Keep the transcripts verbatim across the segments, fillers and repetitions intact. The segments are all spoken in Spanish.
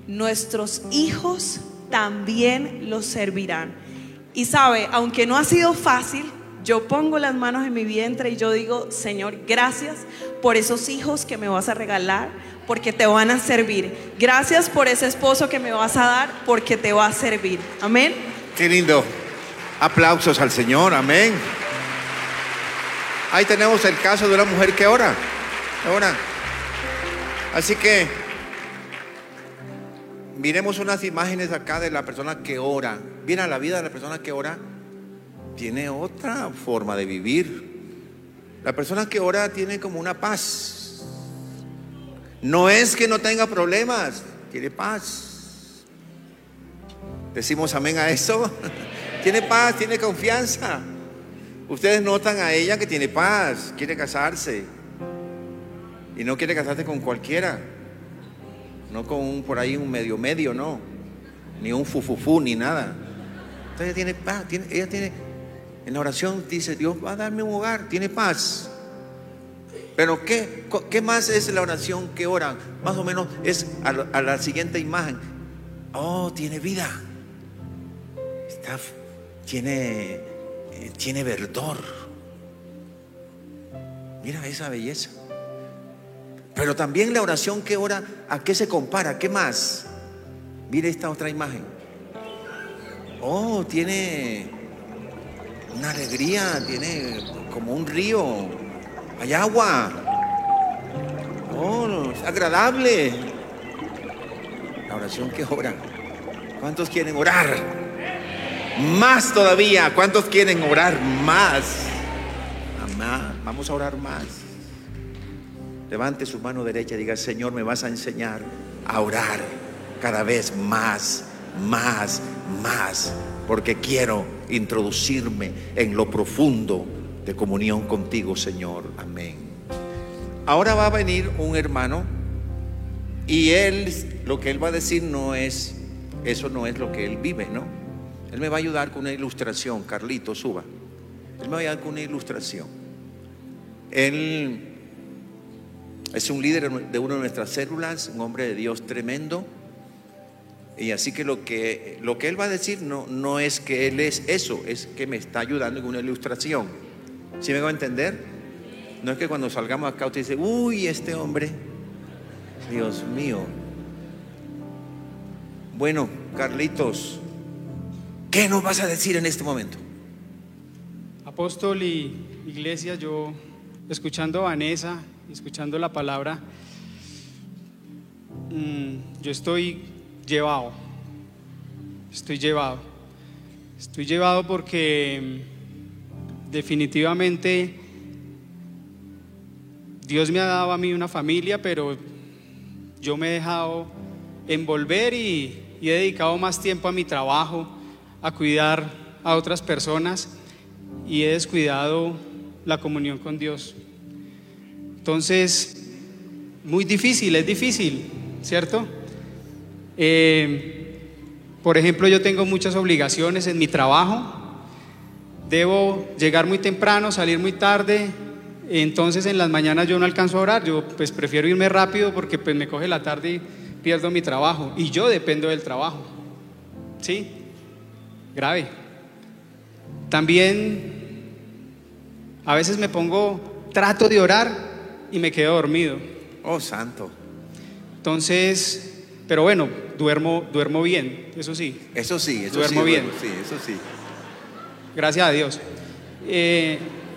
nuestros hijos también los servirán. Y sabe, aunque no ha sido fácil, yo pongo las manos en mi vientre y yo digo: Señor, gracias por esos hijos que me vas a regalar, porque te van a servir. Gracias por ese esposo que me vas a dar, porque te va a servir. Amén. Qué lindo. Aplausos al Señor. Amén. Ahí tenemos el caso de una mujer que ora. Ora. Así que miremos unas imágenes acá de la persona que ora. Mira, la vida de la persona que ora tiene otra forma de vivir. La persona que ora tiene como una paz. No es que no tenga problemas, tiene paz. Decimos amén a eso. Tiene paz, tiene confianza. Ustedes notan a ella que tiene paz, quiere casarse. Y no quiere casarse con cualquiera. No con un, por ahí un medio medio, no. Ni un fufufú, ni nada. Entonces ella tiene paz, tiene, ella tiene, en la oración dice: Dios va a darme un hogar, tiene paz. Pero ¿qué, qué más es la oración que ora? Más o menos es a, a la siguiente imagen. Oh, tiene vida. Está, tiene, eh, tiene verdor. Mira esa belleza. Pero también la oración que ora, ¿a qué se compara? ¿Qué más? Mire esta otra imagen. Oh, tiene una alegría, tiene como un río, hay agua. Oh, es agradable. La oración que ora. ¿Cuántos quieren orar? Más todavía. ¿Cuántos quieren orar más? Amá, vamos a orar más. Levante su mano derecha y diga: Señor, me vas a enseñar a orar cada vez más, más, más, porque quiero introducirme en lo profundo de comunión contigo, Señor. Amén. Ahora va a venir un hermano y él, lo que él va a decir no es, eso no es lo que él vive, ¿no? Él me va a ayudar con una ilustración. Carlito, suba. Él me va a ayudar con una ilustración. Él es un líder de una de nuestras células, un hombre de Dios tremendo. Y así que lo que, lo que él va a decir no, no es que él es eso, es que me está ayudando en una ilustración. ¿Sí me va a entender? No es que cuando salgamos acá usted dice: uy, este hombre, Dios mío. Bueno, Carlitos, ¿qué nos vas a decir en este momento? Apóstol y iglesia, yo escuchando a Vanessa, escuchando la palabra, mmm, yo estoy llevado, estoy llevado, estoy llevado porque definitivamente Dios me ha dado a mí una familia, pero yo me he dejado envolver y, y he dedicado más tiempo a mi trabajo, a cuidar a otras personas, y he descuidado la comunión con Dios. Entonces, muy difícil, es difícil, ¿cierto? Eh, por ejemplo, yo tengo muchas obligaciones en mi trabajo. Debo llegar muy temprano, salir muy tarde. Entonces en las mañanas yo no alcanzo a orar. Yo pues prefiero irme rápido porque pues me coge la tarde y pierdo mi trabajo. Y yo dependo del trabajo. ¿Sí? Grave. También a veces me pongo, trato de orar y me quedo dormido. Oh, santo. Entonces, pero bueno, duermo, duermo bien, eso sí. Eso sí, eso duermo sí, bien. Duermo, sí, eso sí. Gracias a Dios. Eh,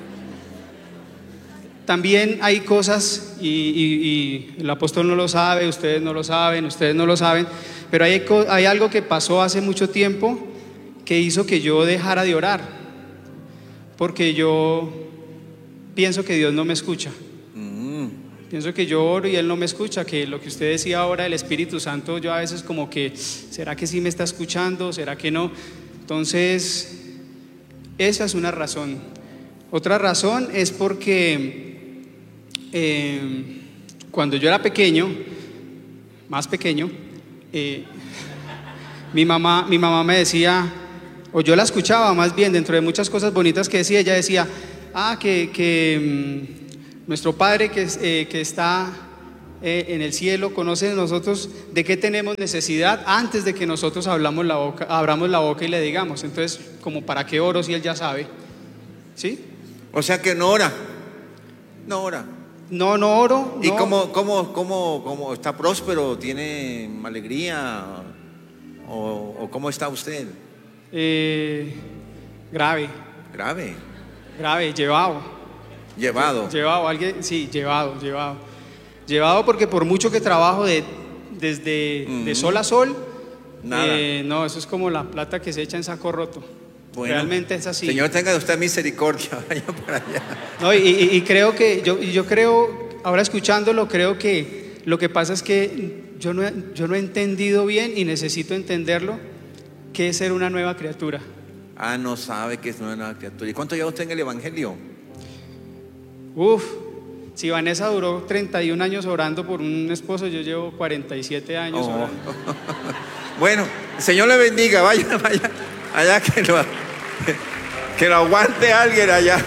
también hay cosas, y, y, y el apóstol no lo sabe, ustedes no lo saben, ustedes no lo saben, pero hay, hay algo que pasó hace mucho tiempo que hizo que yo dejara de orar, porque yo pienso que Dios no me escucha. Pienso que yo oro y Él no me escucha, que lo que usted decía ahora, el Espíritu Santo, yo a veces como que, ¿será que sí me está escuchando? ¿Será que no? Entonces, esa es una razón. Otra razón es porque eh, cuando yo era pequeño, más pequeño, eh, mi mamá, mi mamá me decía, o yo la escuchaba más bien, dentro de muchas cosas bonitas que decía, ella decía, ah, que... que nuestro padre que, eh, que está eh, en el cielo conoce de nosotros de qué tenemos necesidad antes de que nosotros hablamos la boca, abramos la boca y le digamos. Entonces, como para qué oro si Él ya sabe, ¿sí? O sea que no ora, no ora. No, no oro. ¿Y no. cómo, cómo, cómo, cómo está próspero? ¿Tiene alegría? ¿O, o cómo está usted? Eh, grave, Grave, grave, llevado. llevado. Llevado, alguien, sí, llevado, llevado. Llevado porque por mucho que trabajo de, desde Ujú. de sol a sol, Nada. eh, no, eso es como la plata que se echa en saco roto. Bueno, Realmente es así. Señor, tenga de usted misericordia, vaya para allá. No, y, y- y creo que, yo, y yo creo, ahora escuchándolo, creo que lo que pasa es que yo no, he- yo no he entendido bien y necesito entenderlo, qué es ser una nueva criatura. Ah, no sabe que es una criatura. ¿Y cuánto lleva usted en el Evangelio? Uf, si Vanessa duró treinta y un años orando por un esposo, yo llevo cuarenta y siete años Oh. orando. Bueno, el Señor le bendiga, vaya, vaya, allá que lo, que lo aguante alguien allá.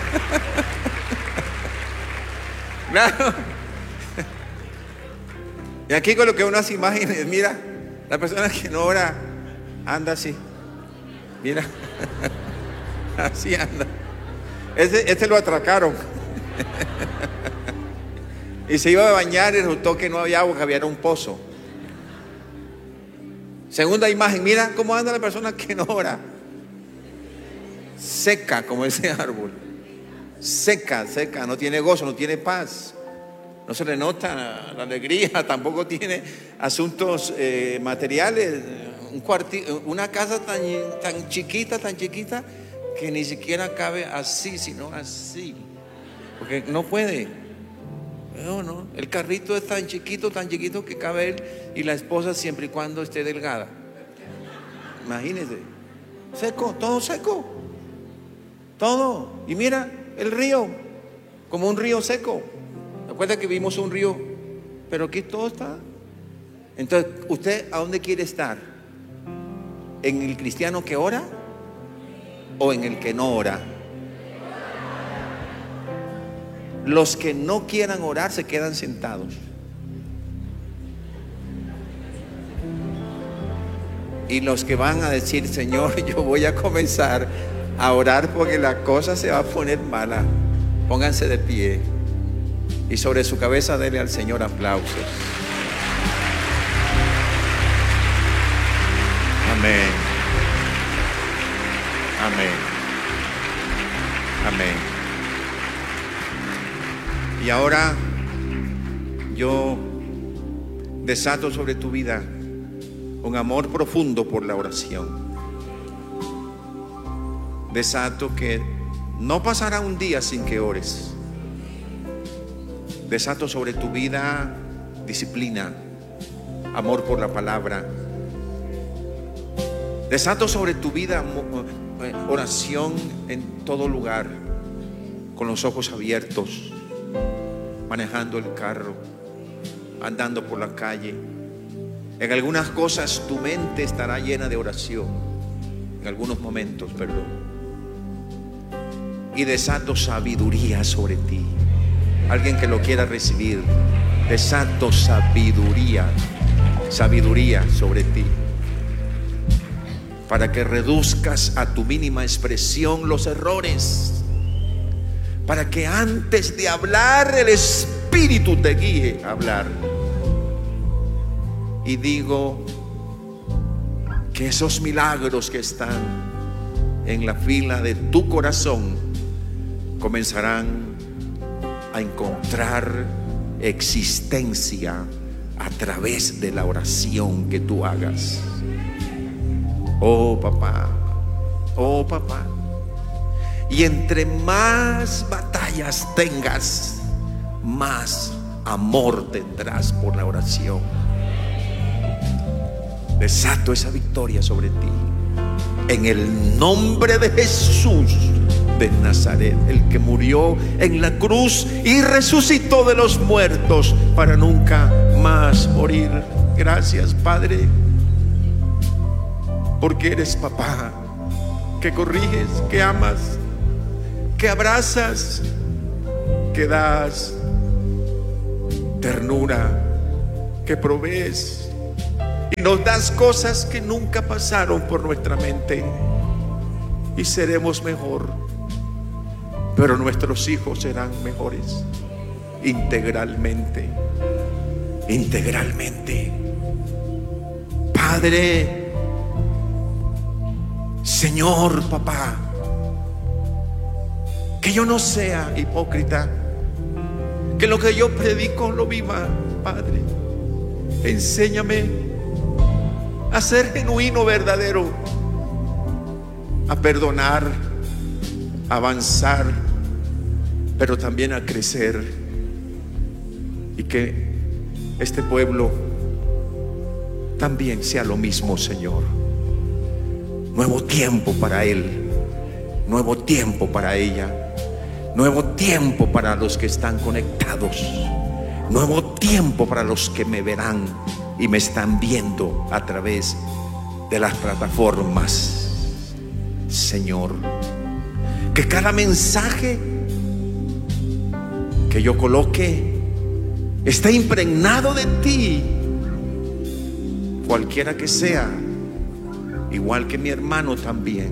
Claro. Y aquí con lo que unas imágenes, mira, la persona que no ora anda así. Mira, así anda. Este, este lo atracaron. Y se iba a bañar y resultó que no había agua, que había un pozo. Segunda imagen, mira cómo anda la persona que no ora. Seca como ese árbol. Seca, seca, no tiene gozo, no tiene paz. No se le nota la alegría, tampoco tiene asuntos eh, materiales. Un cuarti- una casa tan, tan chiquita, tan chiquita, que ni siquiera cabe así, sino así. Porque no puede. No, no. El carrito es tan chiquito, tan chiquito que cabe él y la esposa siempre y cuando esté delgada. Imagínense. Seco, todo seco. Todo. Y mira el río, como un río seco. ¿Recuerda que vimos un río? Pero aquí todo está. Entonces, ¿usted a dónde quiere estar? ¿En el cristiano que ora o en el que no ora? Los que no quieran orar se quedan sentados. Y los que van a decir, Señor, yo voy a comenzar a orar porque la cosa se va a poner mala, pónganse de pie y sobre su cabeza denle al Señor aplausos. Amén. Amén. Amén. Y ahora yo desato sobre tu vida un amor profundo por la oración. Desato que no pasará un día sin que ores. Desato sobre tu vida disciplina, amor por la palabra. Desato sobre tu vida oración en todo lugar, con los ojos abiertos, manejando el carro, andando por la calle. En algunas cosas tu mente estará llena de oración, en algunos momentos, perdón. Y desato sabiduría sobre ti. Alguien que lo quiera recibir, desato sabiduría, sabiduría sobre ti, para que reduzcas a tu mínima expresión los errores, para que antes de hablar el Espíritu te guíe a hablar. Y digo que esos milagros que están en la fila de tu corazón comenzarán a encontrar existencia a través de la oración que tú hagas. Oh papá, oh papá. Y entre más batallas tengas, más amor tendrás por la oración. Desato esa victoria sobre ti en el nombre de Jesús de Nazaret, el que murió en la cruz y resucitó de los muertos para nunca más morir. Gracias, Padre, porque eres papá, que corriges, que amas, que abrazas, que das. ternura, que provees y nos das cosas que nunca pasaron por nuestra mente, y seremos mejor, pero nuestros hijos serán mejores integralmente, integralmente. Padre, Señor, papá, que yo no sea hipócrita, que lo que yo predico lo viva, Padre. Enséñame a ser genuino, verdadero, a perdonar, a avanzar, pero también a crecer, y que este pueblo también sea lo mismo, Señor. Nuevo tiempo para él, nuevo tiempo para ella, nuevo tiempo para los que están conectados, nuevo tiempo para los que me verán y me están viendo a través de las plataformas. Señor, que cada mensaje que yo coloque esté impregnado de ti, cualquiera que sea, igual que mi hermano también,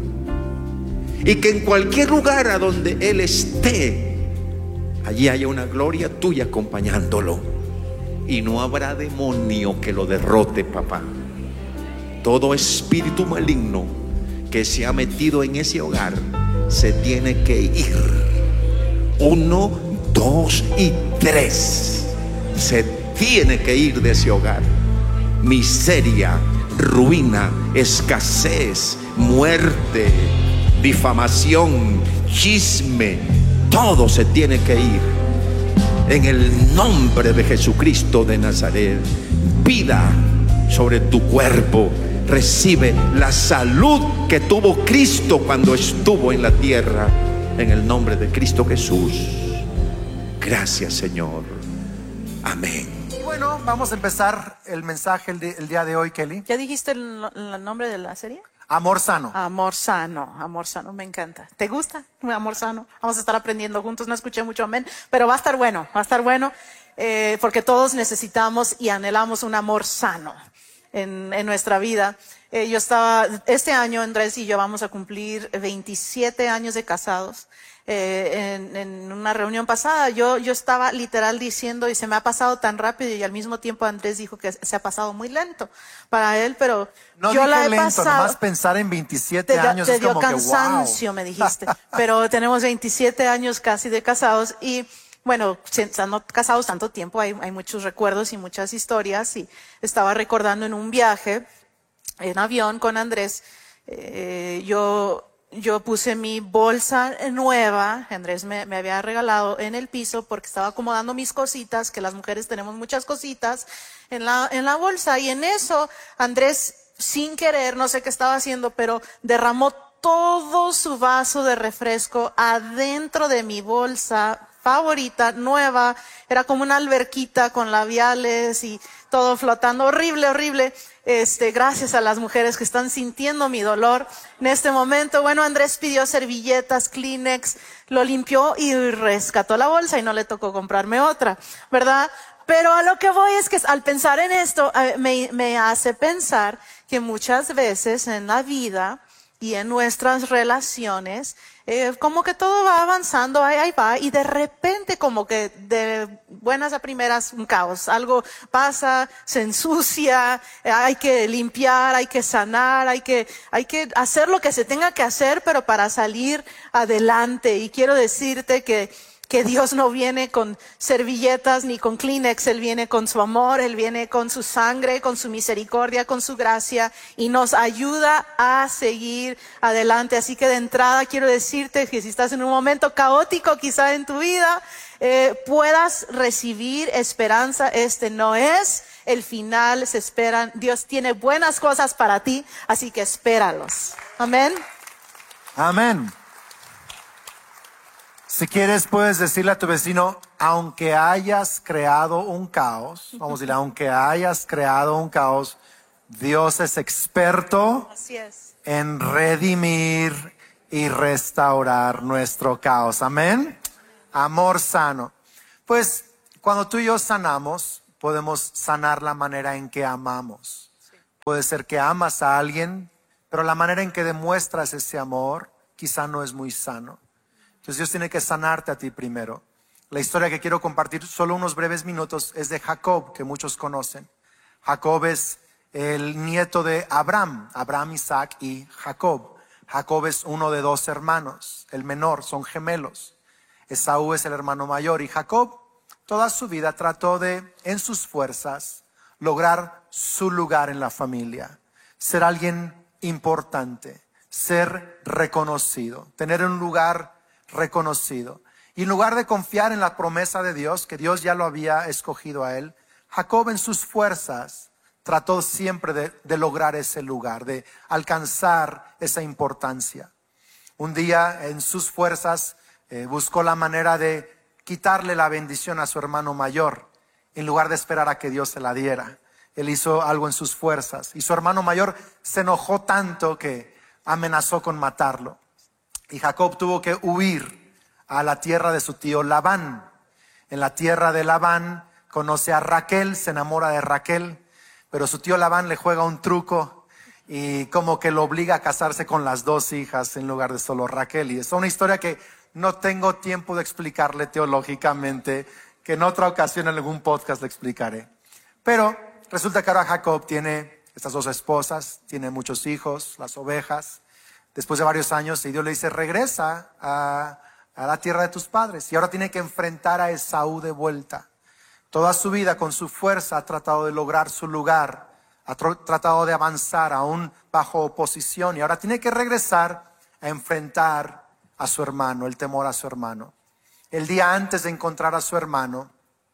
y que en cualquier lugar a donde él esté, allí haya una gloria tuya acompañándolo, y no habrá demonio que lo derrote, papá. Todo espíritu maligno que se ha metido en ese hogar se tiene que ir. Uno, dos y tres. Se tiene que ir de ese hogar. Miseria, ruina, escasez, muerte, difamación, chisme, todo se tiene que ir. En el nombre de Jesucristo de Nazaret, vida sobre tu cuerpo. Recibe la salud que tuvo Cristo cuando estuvo en la tierra, en el nombre de Cristo Jesús. Gracias, Señor. Amén. Y bueno, vamos a empezar el mensaje el, de, el día de hoy, Kelly. ¿Ya dijiste el, el nombre de la serie? Amor sano. Amor sano, amor sano, me encanta. ¿Te gusta? Amor sano. Vamos a estar aprendiendo juntos, no escuché mucho amén, pero va a estar bueno, va a estar bueno, eh, porque todos necesitamos y anhelamos un amor sano en, en nuestra vida. Eh, yo estaba, este año Andrés y yo vamos a cumplir veintisiete años de casados. Eh, en, en una reunión pasada yo, yo estaba literal diciendo, y se me ha pasado tan rápido, y al mismo tiempo Andrés dijo que se ha pasado muy lento para él, pero no yo la he lento, pasado. Nomás pensar en veintisiete te, años te es dio como cansancio, que wow. Me dijiste, pero tenemos veintisiete años casi de casados, y bueno, estando casados tanto tiempo hay, hay muchos recuerdos y muchas historias, y estaba recordando en un viaje en avión con Andrés, eh, yo Yo puse mi bolsa nueva, Andrés me, me había regalado, en el piso porque estaba acomodando mis cositas, que las mujeres tenemos muchas cositas en la, en la bolsa, y en eso Andrés, sin querer, no sé qué estaba haciendo, pero derramó todo su vaso de refresco adentro de mi bolsa favorita, nueva. Era como una alberquita con labiales y todo flotando, horrible, horrible. Este, gracias a las mujeres que están sintiendo mi dolor en este momento. Bueno, Andrés pidió servilletas, Kleenex, lo limpió y rescató la bolsa, y no le tocó comprarme otra, ¿verdad? Pero a lo que voy es que al pensar en esto, me, me hace pensar que muchas veces en la vida y en nuestras relaciones, eh, como que todo va avanzando, ahí, ahí va, y de repente como que de buenas a primeras un caos, algo pasa, se ensucia, eh, hay que limpiar, hay que sanar, hay que, hay que hacer lo que se tenga que hacer, pero para salir adelante. Y quiero decirte que que Dios no viene con servilletas ni con Kleenex, Él viene con su amor, Él viene con su sangre, con su misericordia, con su gracia, y nos ayuda a seguir adelante. Así que de entrada quiero decirte que si estás en un momento caótico quizá en tu vida, eh, puedas recibir esperanza. Este no es el final, se esperan. Dios tiene buenas cosas para ti, así que espéralos. Amén. Amén. Si quieres, puedes decirle a tu vecino, aunque hayas creado un caos, vamos a decirle, aunque hayas creado un caos, Dios es experto Así es. en redimir y restaurar nuestro caos. Amén. Amor sano. Pues Cuando tú y yo sanamos, podemos sanar la manera en que amamos. Puede ser que amas a alguien, pero la manera en que demuestras ese amor quizá no es muy sano. Entonces Dios tiene que sanarte a ti primero. La historia que quiero compartir solo unos breves minutos es de Jacob, que muchos conocen. Jacob es el nieto de Abraham, Abraham, Isaac y Jacob. Jacob es uno de dos hermanos, el menor, son gemelos. Esaú es el hermano mayor y Jacob toda su vida trató de, en sus fuerzas, lograr su lugar en la familia, ser alguien importante, ser reconocido, tener un lugar reconocido. Y en lugar de confiar en la promesa de Dios, que Dios ya lo había escogido a él, Jacob en sus fuerzas trató siempre de, de lograr ese lugar, de alcanzar esa importancia. Un día en sus fuerzas eh, buscó la manera de quitarle la bendición a su hermano mayor, en lugar de esperar a que Dios se la diera. Él hizo algo en sus fuerzas y su hermano mayor se enojó tanto que amenazó con matarlo. Y Jacob tuvo que huir a la tierra de su tío Labán. En la tierra de Labán conoce a Raquel, se enamora de Raquel, pero su tío Labán le juega un truco y como que lo obliga a casarse con las dos hijas en lugar de solo Raquel. Y es una historia que no tengo tiempo de explicarle teológicamente, que en otra ocasión en algún podcast le explicaré. Pero resulta que ahora Jacob tiene estas dos esposas, tiene muchos hijos, las ovejas. Después de varios años, y Dios le dice, regresa a, a la tierra de tus padres. Y ahora tiene que enfrentar a Esaú de vuelta. Toda su vida, con su fuerza, ha tratado de lograr su lugar, ha tr- tratado de avanzar aún bajo oposición. Y ahora tiene que regresar a enfrentar a su hermano, el temor a su hermano. El día antes de encontrar a su hermano,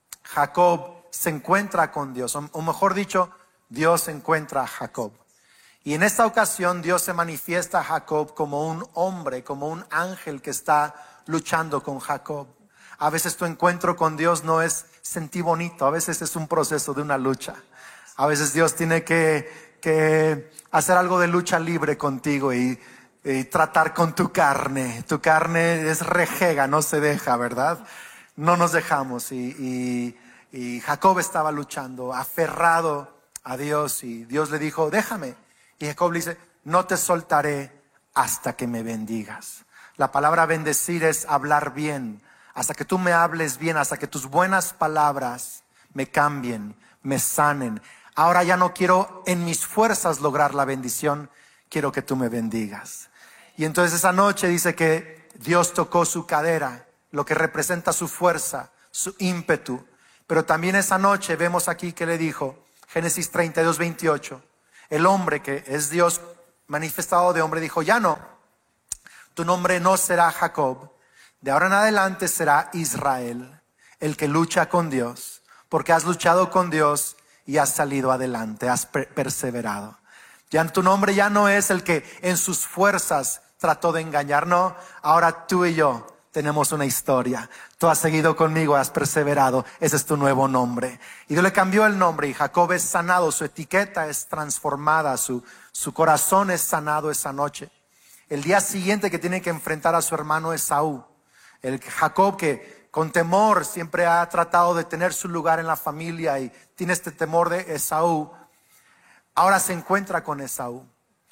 Jacob se encuentra con Dios, o mejor dicho, Dios encuentra a Jacob. Y en esta ocasión Dios se manifiesta a Jacob como un hombre, como un ángel que está luchando con Jacob. A veces tu encuentro con Dios no es sentir bonito, a veces es un proceso de una lucha. A veces Dios tiene que, que hacer algo de lucha libre contigo y Y tratar con tu carne. Tu carne es rejega, no se deja, ¿verdad? No nos dejamos. Y, y, y Jacob estaba luchando, aferrado a Dios. Y Dios le dijo, déjame. Y Jacob le dice, no te soltaré hasta que me bendigas. La palabra bendecir es hablar bien. Hasta que tú me hables bien, hasta que tus buenas palabras me cambien, me sanen. Ahora ya no quiero en mis fuerzas lograr la bendición, quiero que tú me bendigas. Y entonces esa noche dice que Dios tocó su cadera, lo que representa su fuerza, su ímpetu. Pero también esa noche vemos aquí que le dijo, Génesis treinta y dos, veintiocho, el hombre que es Dios manifestado de hombre dijo, ya no, tu nombre no será Jacob, de ahora en adelante será Israel, el que lucha con Dios, porque has luchado con Dios y has salido adelante, has per- perseverado. Ya tu nombre ya no es el que en sus fuerzas trató de engañar, no, ahora tú y yo tenemos una historia. Tú has seguido conmigo, has perseverado, ese es tu nuevo nombre. Y Dios le cambió el nombre y Jacob es sanado, su etiqueta es transformada, su, su corazón es sanado esa noche. El día siguiente que tiene que enfrentar a su hermano Esaú, el Jacob que con temor siempre ha tratado de tener su lugar en la familia y tiene este temor de Esaú, ahora se encuentra con Esaú.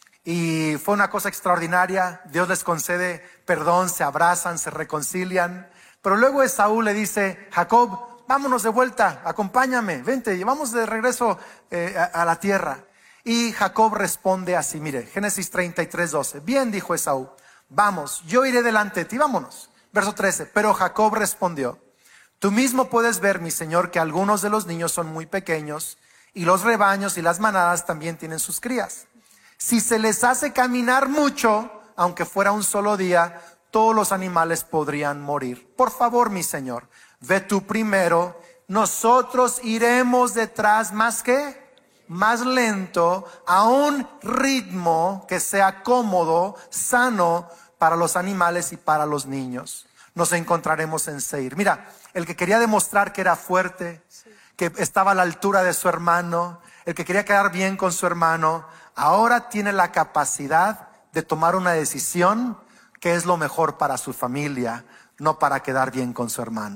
Y fue una cosa extraordinaria. Dios les concede perdón, se abrazan, se reconcilian. Pero luego Esaú le dice, Jacob, vámonos de vuelta, acompáñame, vente, vamos de regreso eh, a, a la tierra. Y Jacob responde así, mire, Génesis treinta y tres, doce. Bien, dijo Esaú, vamos, yo iré delante de ti, vámonos. Verso trece, pero Jacob respondió, tú mismo puedes ver, mi señor, que algunos de los niños son muy pequeños y los rebaños y las manadas también tienen sus crías. Si se les hace caminar mucho, aunque fuera un solo día, todos los animales podrían morir. Por favor, mi señor, ve tú primero, nosotros iremos detrás más que, más lento, a un ritmo que sea cómodo, sano para los animales y para los niños. Nos encontraremos en Seir. Mira, el que quería demostrar que era fuerte, que estaba a la altura de su hermano, el que quería quedar bien con su hermano, ahora tiene la capacidad de tomar una decisión que es lo mejor para su familia, no para quedar bien con su hermano.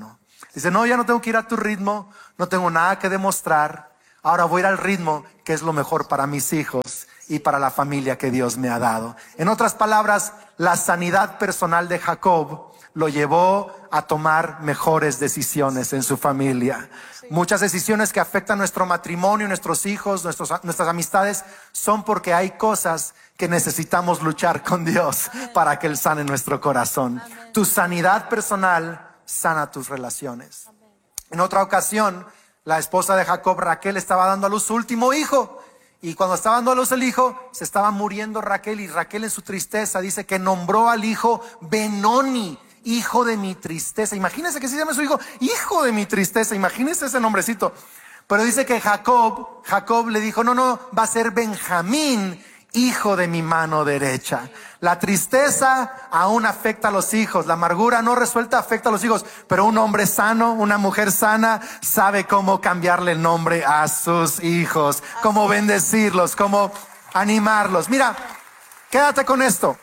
Dice, no, ya no tengo que ir a tu ritmo, no tengo nada que demostrar. Ahora voy a ir al ritmo que es lo mejor para mis hijos y para la familia que Dios me ha dado. En otras palabras, la sanidad personal de Jacob lo llevó a tomar mejores decisiones en su familia. Sí. Muchas decisiones que afectan nuestro matrimonio, nuestros hijos, nuestros, nuestras amistades, son porque hay cosas que necesitamos luchar con Dios. Amén. Para que Él sane nuestro corazón. Amén. Tu sanidad personal sana tus relaciones. Amén. En otra ocasión, la esposa de Jacob, Raquel, estaba dando a luz su último hijo. Y cuando estaba dando a luz el hijo, se estaba muriendo Raquel. Y Raquel, en su tristeza, dice que nombró al hijo Benoni, hijo de mi tristeza. Imagínense que se llama su hijo, hijo de mi tristeza. Imagínense ese nombrecito. Pero dice que Jacob, Jacob le dijo, no, no, va a ser Benjamín, hijo de mi mano derecha. La tristeza aún afecta a los hijos. La amargura no resuelta afecta a los hijos. Pero un hombre sano, una mujer sana, sabe cómo cambiarle el nombre a sus hijos, cómo bendecirlos, cómo animarlos. Mira, quédate con esto.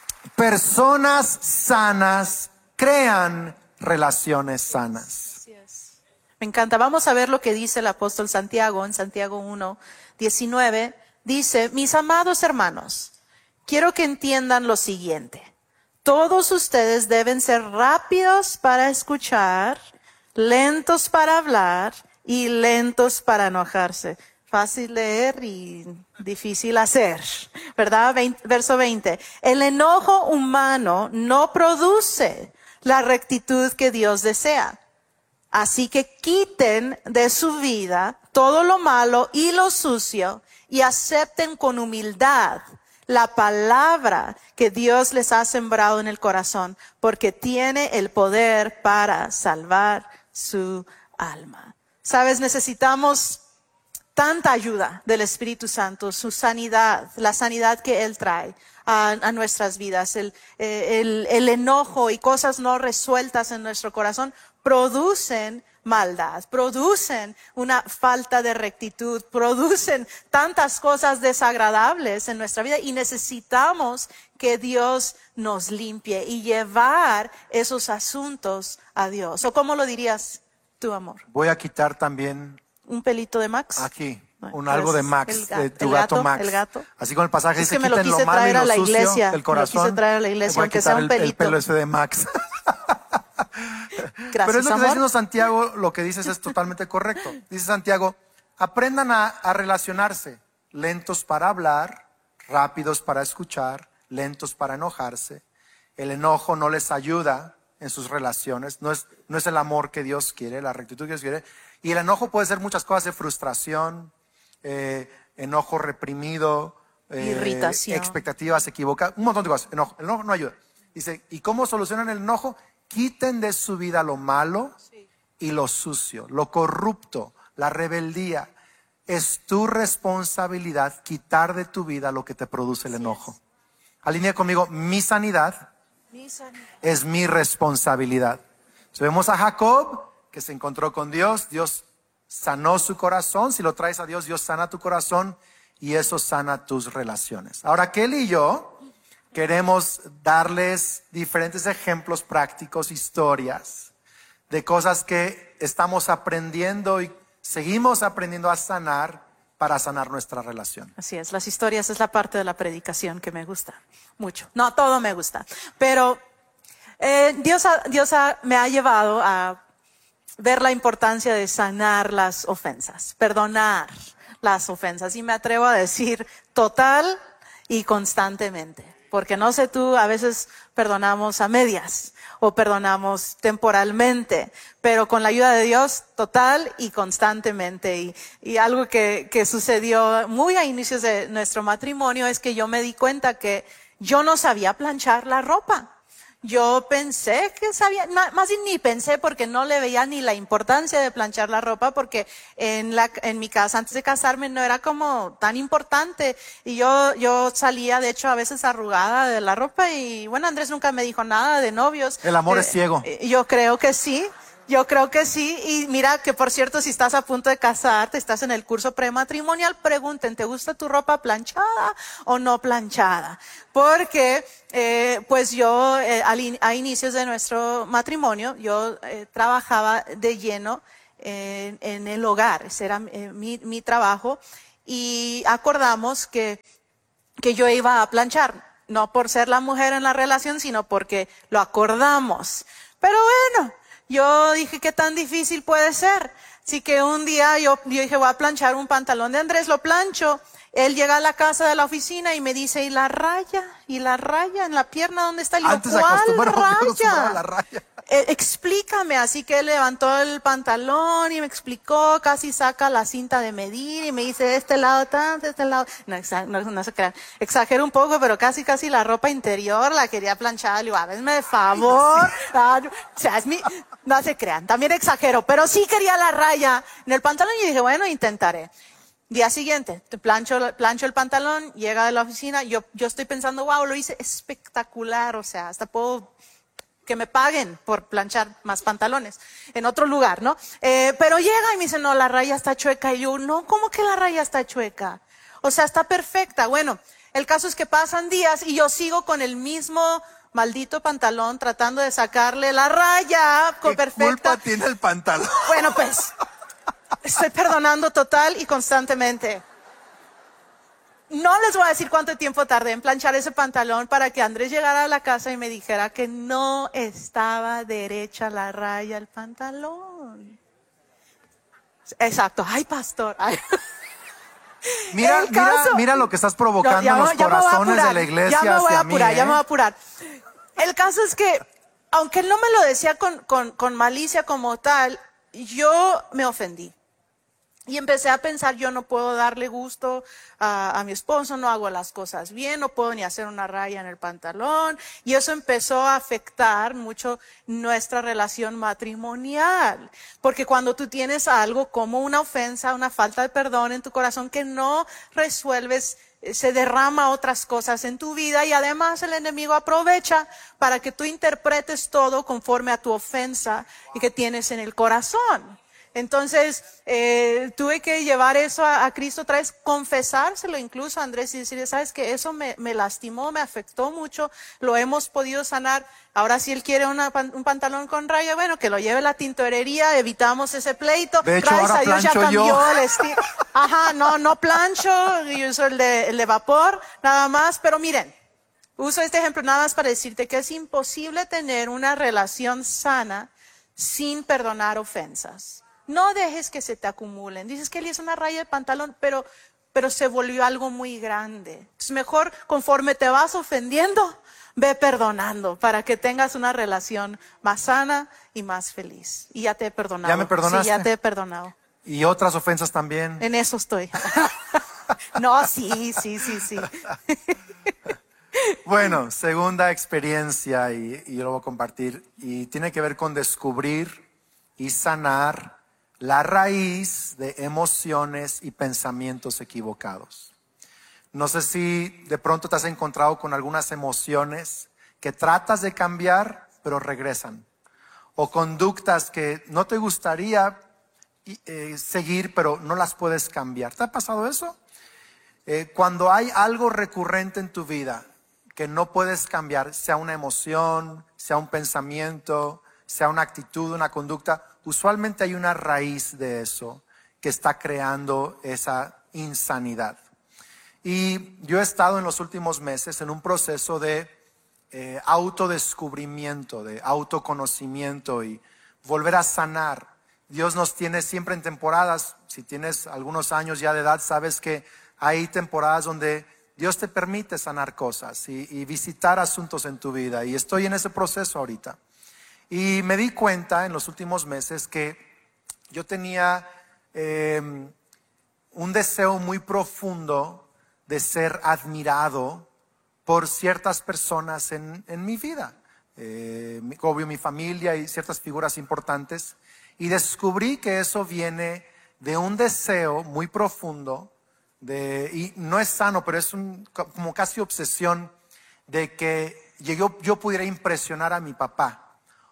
Personas sanas crean relaciones sanas. Así es. Me encanta. Vamos a ver lo que dice el apóstol Santiago en Santiago uno, diecinueve. Dice, mis amados hermanos, quiero que entiendan lo siguiente. Todos ustedes deben ser rápidos para escuchar, lentos para hablar y lentos para enojarse. Fácil leer y difícil hacer, ¿verdad? veinte, verso veinte. El enojo humano no produce la rectitud que Dios desea. Así que quiten de su vida todo lo malo y lo sucio y acepten con humildad la palabra que Dios les ha sembrado en el corazón, porque tiene el poder para salvar su alma. ¿Sabes? Necesitamos tanta ayuda del Espíritu Santo, su sanidad, la sanidad que Él trae a, a nuestras vidas. El, el, el enojo y cosas no resueltas en nuestro corazón producen maldad, producen una falta de rectitud, producen tantas cosas desagradables en nuestra vida y necesitamos que Dios nos limpie y llevar esos asuntos a Dios. ¿O cómo lo dirías tú, amor? Voy a quitar también un pelito de Max. Aquí, un algo de Max, el gato, de tu el gato, gato Max. El gato. Así con el pasaje es dice, que me lo quiten quise lo malo traer y lo a la sucio iglesia, del corazón. Me lo quise traer a la iglesia, aunque sea un pelito. El, el pelo ese de Max. Gracias, Pero es lo que amor. está diciendo Santiago, lo que dices es totalmente correcto. Dice Santiago, aprendan a, a relacionarse, lentos para hablar, rápidos para escuchar, lentos para enojarse. El enojo no les ayuda en sus relaciones, no es, no es el amor que Dios quiere, la rectitud que Dios quiere. Y el enojo puede ser muchas cosas de frustración, eh, enojo reprimido, eh, irritación, expectativas equivocadas, un montón de cosas. Enojo, el enojo no ayuda. Dice, ¿y cómo solucionan el enojo? Quiten de su vida lo malo y lo sucio, lo corrupto, la rebeldía. Es tu responsabilidad quitar de tu vida lo que te produce el enojo. Alinea conmigo, mi sanidad, mi sanidad es mi responsabilidad. Si vemos a Jacob, que se encontró con Dios, Dios sanó su corazón. Si lo traes a Dios, Dios sana tu corazón y eso sana tus relaciones. Ahora, Kelly y yo queremos darles diferentes ejemplos prácticos, historias de cosas que estamos aprendiendo y seguimos aprendiendo a sanar para sanar nuestra relación. Así es, las historias es la parte de la predicación que me gusta mucho. No, todo me gusta, pero eh, Dios, ha, Dios ha, me ha llevado a ver la importancia de sanar las ofensas, perdonar las ofensas, y me atrevo a decir total y constantemente. Porque no sé tú, a veces perdonamos a medias o perdonamos temporalmente, pero con la ayuda de Dios total y constantemente. Y, y algo que, que sucedió muy a inicios de nuestro matrimonio es que yo me di cuenta que yo no sabía planchar la ropa. Yo pensé que sabía, más bien ni pensé porque no le veía ni la importancia de planchar la ropa, porque en la, en mi casa antes de casarme no era como tan importante, y yo, yo salía de hecho a veces arrugada de la ropa, y bueno, Andrés nunca me dijo nada de novios. El amor eh, es ciego. Yo creo que sí. Yo creo que sí, y mira que por cierto, si estás a punto de casarte, estás en el curso prematrimonial, pregunten, ¿te gusta tu ropa planchada o no planchada? Porque, eh, pues yo, eh, al in- a inicios de nuestro matrimonio, yo eh, trabajaba de lleno en, en el hogar, ese era eh, mi, mi trabajo, y acordamos que, que yo iba a planchar, no por ser la mujer en la relación, sino porque lo acordamos. Pero bueno, yo dije, ¿qué tan difícil puede ser? Así que un día yo, yo dije, voy a planchar un pantalón de Andrés, lo plancho. Él llega a la casa de la oficina y me dice, ¿y la raya? ¿Y la raya en la pierna dónde está? Le digo, Antes ¿cuál acostumbraba, raya? acostumbraba la raya. Eh, explícame, así que él levantó el pantalón y me explicó, casi saca la cinta de medir y me dice, de este lado tanto, de este lado, no, exa- no, no se crean, exagero un poco, pero casi casi la ropa interior la quería planchar, le digo, hazme de favor, ah, o sea, es mi, no se crean, también exagero, pero sí quería la raya en el pantalón y dije, bueno, intentaré. Día siguiente, te plancho, plancho el pantalón, llega de la oficina, yo, yo estoy pensando, wow, lo hice espectacular, o sea, hasta puedo que me paguen por planchar más pantalones en otro lugar, ¿no? Eh, pero llega y me dice, no, la raya está chueca. Y yo, no, ¿cómo que la raya está chueca? O sea, está perfecta. Bueno, el caso es que pasan días y yo sigo con el mismo maldito pantalón tratando de sacarle la raya ¿Qué perfecta. culpa tiene el pantalón? Bueno, pues, estoy perdonando total y constantemente. No les voy a decir cuánto tiempo tardé en planchar ese pantalón para que Andrés llegara a la casa y me dijera que no estaba derecha la raya del pantalón. Exacto. Ay, pastor. Ay. Mira, El mira, caso- mira lo que estás provocando No, ya en me- los ya me voy a corazones de apurar, la iglesia Ya me voy hacia a mí, apurar, ya ¿eh? me voy a apurar. El caso es que, aunque él no me lo decía con, con, con malicia como tal, yo me ofendí. Y empecé a pensar, yo no puedo darle gusto a, a mi esposo, no hago las cosas bien, no puedo ni hacer una raya en el pantalón. Y eso empezó a afectar mucho nuestra relación matrimonial. Porque cuando tú tienes algo como una ofensa, una falta de perdón en tu corazón que no resuelves, eh, se derrama otras cosas en tu vida y además el enemigo aprovecha para que tú interpretes todo conforme a tu ofensa y que tienes en el corazón. Entonces, eh, tuve que llevar eso a, a Cristo otra vez, confesárselo incluso a Andrés y decirle, sabes que eso me, me lastimó, me afectó mucho, lo hemos podido sanar. Ahora si él quiere una, un pantalón con raya, bueno, que lo lleve a la tintorería, evitamos ese pleito. De hecho, Gracias ahora a Dios ya plancho yo. cambió el estilo. Ajá, no, no plancho, yo uso el de, el de vapor, nada más, pero miren. Uso este ejemplo nada más para decirte que es imposible tener una relación sana sin perdonar ofensas. No dejes que se te acumulen. Dices que él es una raya de pantalón, pero, pero se volvió algo muy grande. Es mejor, conforme te vas ofendiendo, ve perdonando para que tengas una relación más sana y más feliz. Y ya te he perdonado. ¿Ya me perdonaste? Sí, ya te he perdonado. Y otras ofensas también. En eso estoy. No, sí, sí, sí, sí. Bueno, segunda experiencia y, y yo lo voy a compartir y tiene que ver con descubrir y sanar la raíz de emociones y pensamientos equivocados. No sé si de pronto te has encontrado con algunas emociones que tratas de cambiar, pero regresan. O conductas que no te gustaría eh, seguir, pero no las puedes cambiar. ¿Te ha pasado eso? Eh, cuando hay algo recurrente en tu vida que no puedes cambiar, sea una emoción, sea un pensamiento, sea una actitud, una conducta, usualmente hay una raíz de eso que está creando esa insanidad. Y yo he estado en los últimos meses en un proceso de eh, autodescubrimiento, de autoconocimiento y volver a sanar. Dios nos tiene siempre en temporadas. Si tienes algunos años ya de edad, sabes que hay temporadas donde Dios te permite sanar cosas y, y visitar asuntos en tu vida. Y estoy en ese proceso ahorita. Y me di cuenta en los últimos meses que yo tenía eh, un deseo muy profundo de ser admirado por ciertas personas en, en mi vida. Eh, mi, obvio, mi familia y ciertas figuras importantes. Y descubrí que eso viene de un deseo muy profundo, de, y no es sano, pero es un, como casi obsesión de que yo, yo pudiera impresionar a mi papá.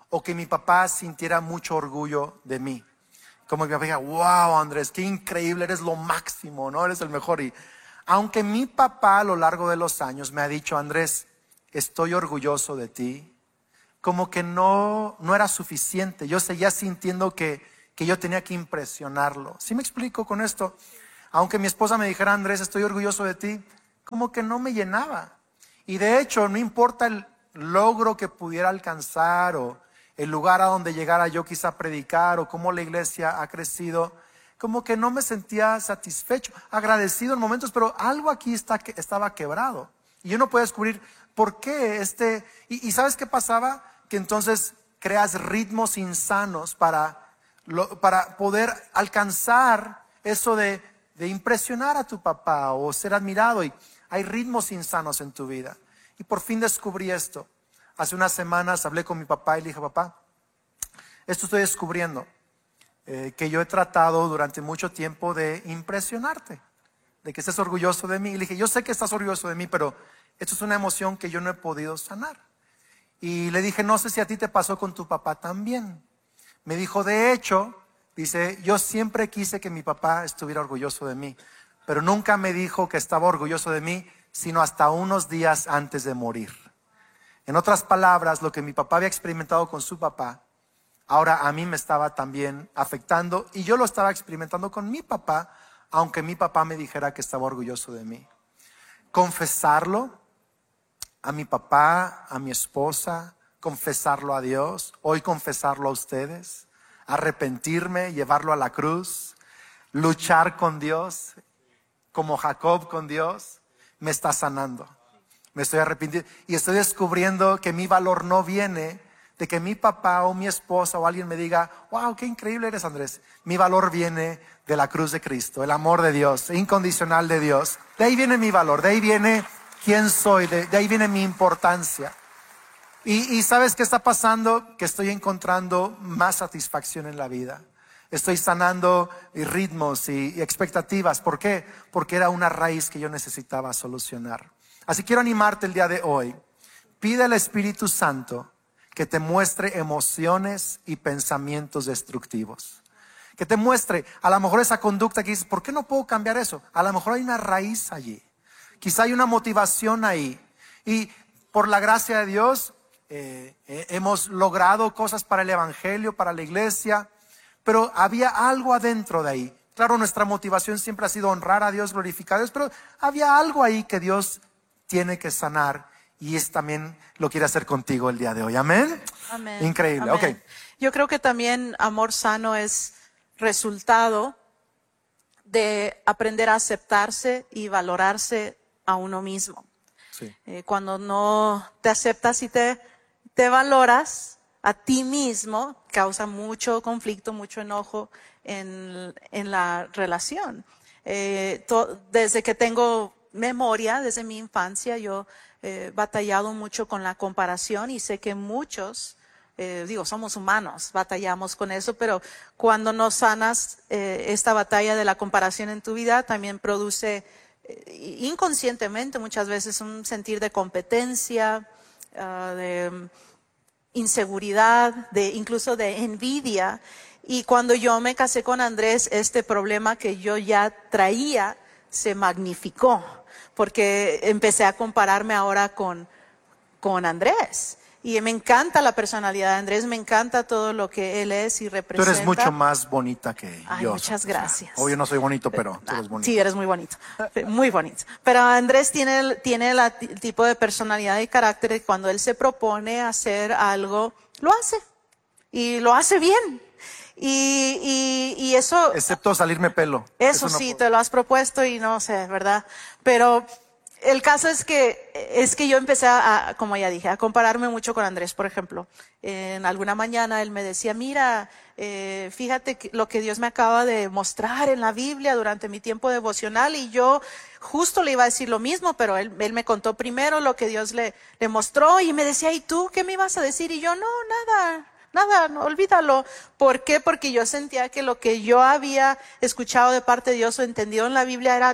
o que mi papá sintiera mucho orgullo de mí. Como que me diga, wow, Andrés, qué increíble, eres lo máximo, ¿no? Eres el mejor. Y aunque mi papá a lo largo de los años me ha dicho, Andrés, estoy orgulloso de ti, como que no, no era suficiente. Yo seguía sintiendo que, que yo tenía que impresionarlo. ¿Sí me explico con esto? Aunque mi esposa me dijera, Andrés, estoy orgulloso de ti, como que no me llenaba. Y de hecho, no importa el logro que pudiera alcanzar o el lugar a donde llegara yo quizá a predicar o cómo la iglesia ha crecido, como que no me sentía satisfecho, agradecido en momentos, pero algo aquí está, estaba quebrado. Y yo no podía descubrir por qué este... Y, y ¿sabes qué pasaba? Que entonces creas ritmos insanos para, lo, para poder alcanzar eso de, de impresionar a tu papá o ser admirado. Y hay ritmos insanos en tu vida. Y por fin descubrí esto. Hace unas semanas hablé con mi papá y le dije, papá, esto estoy descubriendo, eh, que yo he tratado durante mucho tiempo de impresionarte, de que estés orgulloso de mí. Y le dije, yo sé que estás orgulloso de mí, pero esto es una emoción que yo no he podido sanar. Y le dije, no sé si a ti te pasó con tu papá también. Me dijo, de hecho, dice, yo siempre quise que mi papá estuviera orgulloso de mí, pero nunca me dijo que estaba orgulloso de mí, sino hasta unos días antes de morir. En otras palabras, lo que mi papá había experimentado con su papá, ahora a mí me estaba también afectando, y yo lo estaba experimentando con mi papá, aunque mi papá me dijera que estaba orgulloso de mí. Confesarlo a mi papá, a mi esposa, confesarlo a Dios, hoy confesarlo a ustedes, arrepentirme, llevarlo a la cruz, luchar con Dios, como Jacob con Dios, me está sanando. Me estoy arrepintiendo y estoy descubriendo que mi valor no viene de que mi papá o mi esposa o alguien me diga, wow, qué increíble eres, Andrés. Mi valor viene de la cruz de Cristo, el amor de Dios, incondicional de Dios. De ahí viene mi valor, de ahí viene quién soy, de, de ahí viene mi importancia. Y, y ¿sabes qué está pasando? Que estoy encontrando más satisfacción en la vida. Estoy sanando ritmos y, y expectativas. ¿Por qué? Porque era una raíz que yo necesitaba solucionar. Así quiero animarte el día de hoy. Pide al Espíritu Santo que te muestre emociones y pensamientos destructivos. Que te muestre, a lo mejor esa conducta que dices, ¿por qué no puedo cambiar eso? A lo mejor hay una raíz allí. Quizá hay una motivación ahí. Y por la gracia de Dios, eh, eh, hemos logrado cosas para el Evangelio, para la iglesia, pero había algo adentro de ahí. Claro, nuestra motivación siempre ha sido honrar a Dios, glorificar a Dios, pero había algo ahí que Dios tiene que sanar, y es también lo quiere hacer contigo el día de hoy. Amén. Amén. Increíble. Amén. Ok. Yo creo que también amor sano es resultado de aprender a aceptarse y valorarse a uno mismo. Sí. Eh, cuando no te aceptas y te, te valoras a ti mismo, causa mucho conflicto, mucho enojo en, en la relación. Eh, to, desde que tengo memoria, desde mi infancia, yo he eh, batallado mucho con la comparación, y sé que muchos, eh, digo, somos humanos, batallamos con eso, pero cuando no sanas eh, esta batalla de la comparación en tu vida, también produce eh, inconscientemente muchas veces un sentir de competencia, uh, de inseguridad, de incluso de envidia. Y cuando yo me casé con Andrés, este problema que yo ya traía se magnificó, porque empecé a compararme ahora con, con Andrés. Y me encanta la personalidad de Andrés, me encanta todo lo que él es y representa. Tú eres mucho más bonita que Ay, yo. muchas gracias. Obvio no soy bonito, pero tú eres bonito. Sí, eres muy bonito, muy bonito. Pero Andrés tiene, el, tiene la, el tipo de personalidad y carácter que cuando él se propone hacer algo, lo hace. Y lo hace bien. Y, y, y eso... Excepto salirme pelo. Eso, eso no sí, puedo. te lo has propuesto y no sé, ¿verdad? Pero el caso es que, es que yo empecé a, como ya dije, a compararme mucho con Andrés, por ejemplo. En alguna mañana él me decía, mira, eh, fíjate que lo que Dios me acaba de mostrar en la Biblia durante mi tiempo devocional, y yo justo le iba a decir lo mismo, pero él, él me contó primero lo que Dios le, le mostró y me decía, ¿y tú qué me ibas a decir? Y yo, no, nada. Nada, no, olvídalo. ¿Por qué? Porque yo sentía que lo que yo había escuchado de parte de Dios o entendido en la Biblia era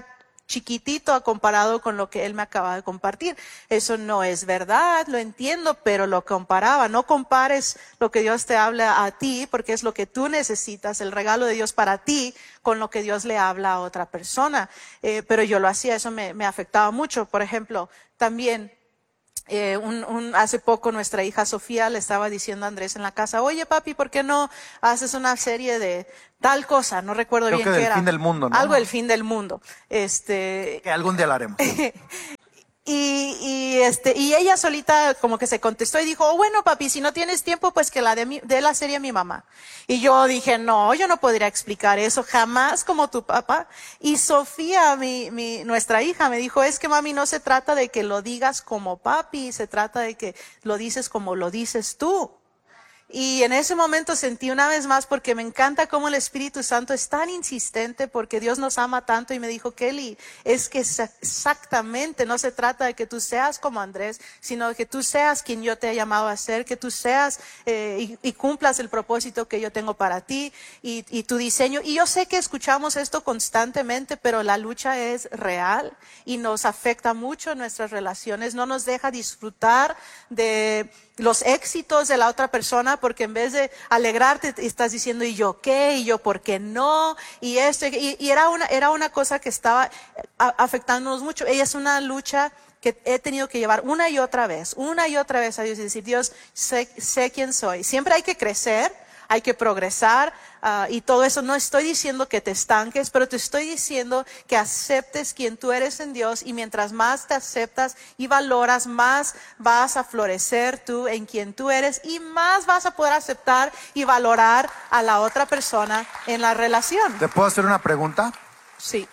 chiquitito a comparado con lo que él me acaba de compartir. Eso no es verdad, lo entiendo, pero lo comparaba. No compares lo que Dios te habla a ti, porque es lo que tú necesitas, el regalo de Dios para ti, con lo que Dios le habla a otra persona. Eh, pero yo lo hacía, eso me, me afectaba mucho. Por ejemplo, también Eh, un, un, hace poco nuestra hija Sofía le estaba diciendo a Andrés en la casa, oye papi, ¿por qué no haces una serie de tal cosa? No recuerdo Creo bien que qué del era. fin del mundo, ¿no? Algo del fin del mundo. Este, Que algún día lo haremos. y, y este, y ella solita como que se contestó y dijo, oh, bueno papi, si no tienes tiempo, pues que la dé mi, dé la serie a mi mamá. Y yo dije, no, yo no podría explicar eso jamás como tu papá. Y Sofía, mi, mi, nuestra hija, me dijo, es que mami, no se trata de que lo digas como papi, se trata de que lo dices como lo dices tú. Y en ese momento sentí una vez más, porque me encanta cómo el Espíritu Santo es tan insistente, porque Dios nos ama tanto, y me dijo, Kelly, es que exactamente no se trata de que tú seas como Andrés, sino de que tú seas quien yo te he llamado a ser, que tú seas eh, y, y cumplas el propósito que yo tengo para ti y, y tu diseño. Y yo sé que escuchamos esto constantemente, pero la lucha es real y nos afecta mucho en nuestras relaciones, no nos deja disfrutar de los éxitos de la otra persona, porque en vez de alegrarte estás diciendo, ¿y yo qué? ¿Y yo por qué no? Y esto, y, y era una, era una cosa que estaba a, afectándonos mucho. Ella es una lucha que he tenido que llevar una y otra vez, una y otra vez a Dios y decir, Dios, sé, sé quién soy. Siempre hay que crecer, hay que progresar, uh, y todo eso. No estoy diciendo que te estanques, pero te estoy diciendo que aceptes quien tú eres en Dios, y mientras más te aceptas y valoras, más vas a florecer tú en quien tú eres, y más vas a poder aceptar y valorar a la otra persona en la relación. ¿Te puedo hacer una pregunta? Sí.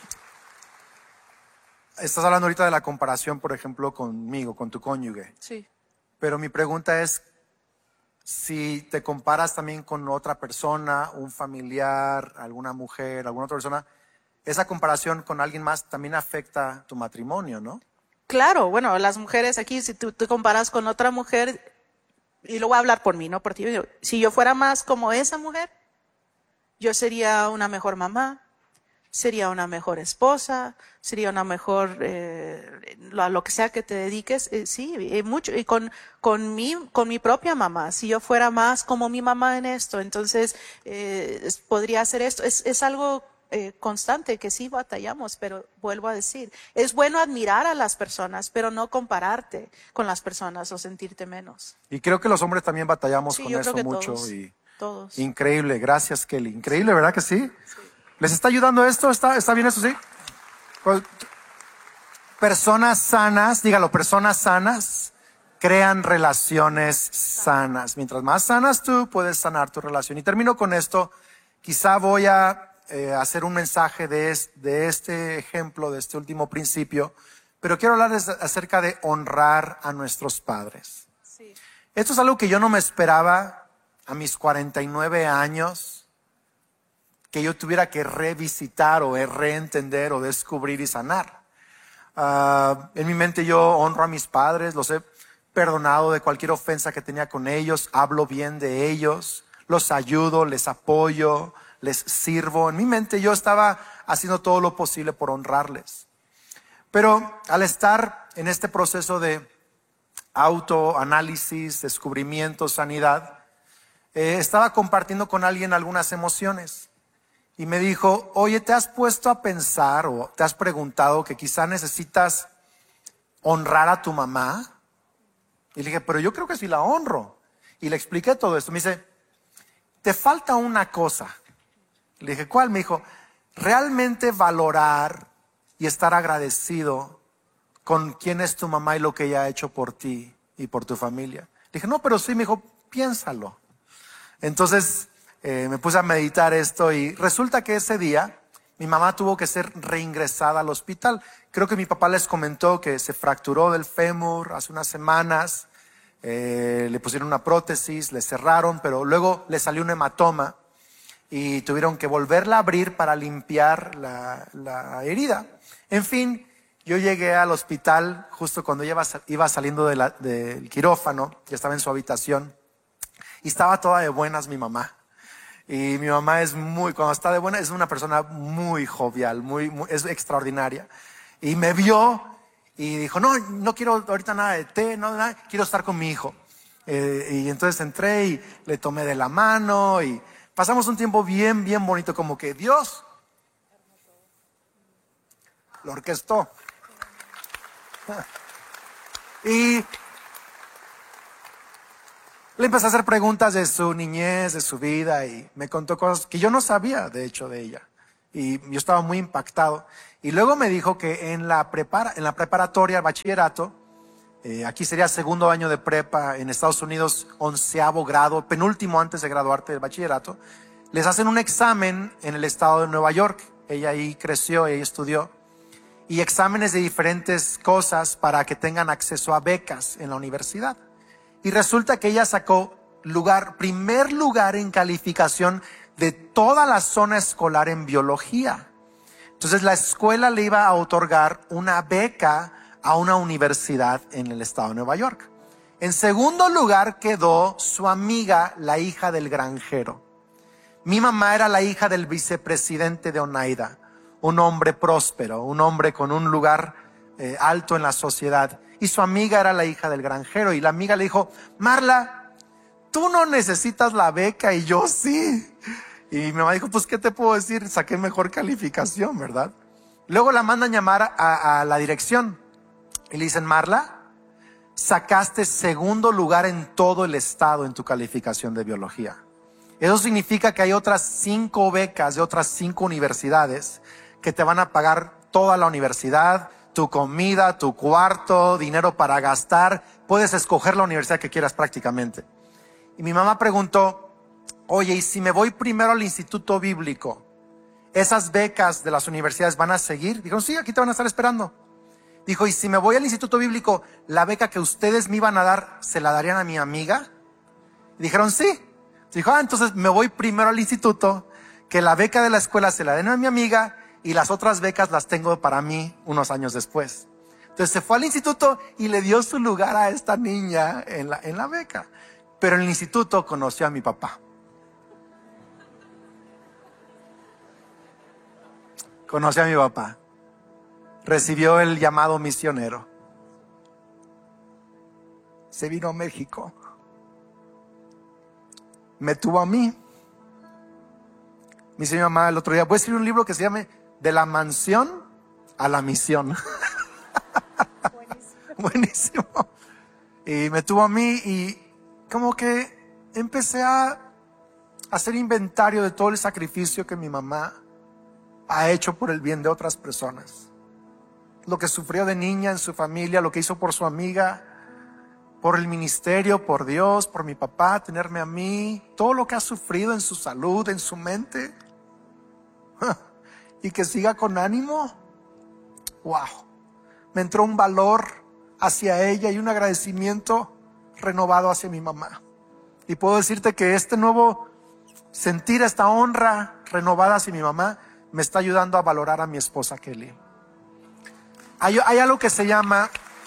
Estás hablando ahorita de la comparación, por ejemplo, conmigo, con tu cónyuge. Sí. Pero mi pregunta es, si te comparas también con otra persona, un familiar, alguna mujer, alguna otra persona, esa comparación con alguien más también afecta tu matrimonio, ¿no? Claro, bueno, las mujeres aquí, si tú te comparas con otra mujer, y lo voy a hablar por mí, no por ti, si yo fuera más como esa mujer, yo sería una mejor mamá, sería una mejor esposa, sería una mejor, eh, a lo que sea que te dediques, eh, sí, y mucho, y con, con mi, con mi propia mamá, si yo fuera más como mi mamá en esto, entonces, eh, podría hacer esto, es, es algo eh, constante que sí batallamos, pero vuelvo a decir, es bueno admirar a las personas, pero no compararte con las personas o sentirte menos. Y creo que los hombres también batallamos Sí, con yo eso creo que mucho. todos, y todos. Increíble, gracias Kelly. Increíble, ¿verdad que sí? Sí. ¿Les está ayudando esto? ¿Está, está bien eso, sí? Pues, personas sanas, dígalo, personas sanas crean relaciones sanas. Mientras más sanas tú, puedes sanar tu relación. Y termino con esto. Quizá voy a eh, hacer un mensaje de, es, de este ejemplo, de este último principio, pero quiero hablarles acerca de honrar a nuestros padres. Sí. Esto es algo que yo no me esperaba a mis cuarenta y nueve años, que yo tuviera que revisitar o reentender o descubrir y sanar. Uh, en mi mente yo honro a mis padres, los he perdonado de cualquier ofensa que tenía con ellos, hablo bien de ellos, los ayudo, les apoyo, les sirvo. En mi mente yo estaba haciendo todo lo posible por honrarles. Pero al estar en este proceso de autoanálisis, descubrimiento, sanidad, eh, estaba compartiendo con alguien algunas emociones. Y me dijo, oye, ¿te has puesto a pensar o te has preguntado que quizá necesitas honrar a tu mamá? Y le dije, pero yo creo que sí la honro. Y le expliqué todo esto. Me dice, te falta una cosa. Le dije, ¿cuál? Me dijo, realmente valorar y estar agradecido con quién es tu mamá y lo que ella ha hecho por ti y por tu familia. Le dije, no, pero sí. Me dijo, piénsalo. Entonces Eh, me puse a meditar esto y resulta que ese día mi mamá tuvo que ser reingresada al hospital. Creo que mi papá les comentó que se fracturó del fémur hace unas semanas, eh, le pusieron una prótesis, le cerraron, pero luego le salió un hematoma y tuvieron que volverla a abrir para limpiar la, la herida. En fin, yo llegué al hospital justo cuando ella iba, iba saliendo de la, del quirófano, ya estaba en su habitación y estaba toda de buenas mi mamá. Y mi mamá es muy, cuando está de buena, es una persona muy jovial, muy, muy es extraordinaria. Y me vio y dijo, no, no quiero ahorita nada de té, no, nada, quiero estar con mi hijo. Eh, y entonces entré y le tomé de la mano y pasamos un tiempo bien, bien bonito, como que Dios lo orquestó. Y le empecé a hacer preguntas de su niñez, de su vida, y me contó cosas que yo no sabía, de hecho, de ella. Y yo estaba muy impactado. Y luego me dijo que en la, prepara, en la preparatoria, bachillerato, eh, aquí sería segundo año de prepa, en Estados Unidos, onceavo grado, penúltimo antes de graduarte del bachillerato, les hacen un examen en el estado de Nueva York. Ella ahí creció, ella estudió. Y exámenes de diferentes cosas para que tengan acceso a becas en la universidad. Y resulta que ella sacó lugar, primer lugar en calificación de toda la zona escolar en biología. Entonces la escuela le iba a otorgar una beca a una universidad en el estado de Nueva York. En segundo lugar quedó su amiga, la hija del granjero. Mi mamá era la hija del vicepresidente de Oneida, un hombre próspero, un hombre con un lugar eh, alto en la sociedad. Y su amiga era la hija del granjero. Y la amiga le dijo, Marla, tú no necesitas la beca y yo sí. Y mi mamá dijo, pues ¿qué te puedo decir? Saqué mejor calificación, ¿verdad? Luego la mandan llamar a, a la dirección. Y le dicen, Marla, sacaste segundo lugar en todo el estado en tu calificación de biología. Eso significa que hay otras cinco becas de otras cinco universidades que te van a pagar toda la universidad, tu comida, tu cuarto, dinero para gastar. Puedes escoger la universidad que quieras prácticamente. Y mi mamá preguntó, oye, ¿y si me voy primero al instituto bíblico, esas becas de las universidades van a seguir? Dijeron, sí, aquí te van a estar esperando. Dijo, ¿y si me voy al instituto bíblico, la beca que ustedes me iban a dar, se la darían a mi amiga? Y dijeron, sí. Dijo, ah, entonces me voy primero al instituto, que la beca de la escuela se la den a mi amiga y las otras becas las tengo para mí unos años después. Entonces se fue al instituto y le dio su lugar a esta niña en la, en la beca. Pero en el instituto conoció a mi papá. Conoció a mi papá. Recibió el llamado misionero. Se vino a México. Me tuvo a mí. Me dice mi mamá el otro día, voy a escribir un libro que se llame De la mansión a la misión. Buenísimo. Buenísimo. Y me tuvo a mí y como que empecé a hacer inventario de todo el sacrificio que mi mamá ha hecho por el bien de otras personas. Lo que sufrió de niña en su familia, lo que hizo por su amiga, por el ministerio, por Dios, por mi papá, tenerme a mí, todo lo que ha sufrido en su salud, en su mente, y que siga con ánimo. Wow, me entró un valor hacia ella y un agradecimiento renovado hacia mi mamá. Y puedo decirte que este nuevo sentir, esta honra renovada hacia mi mamá, me está ayudando a valorar a mi esposa Kelly. Hay, hay algo que se llama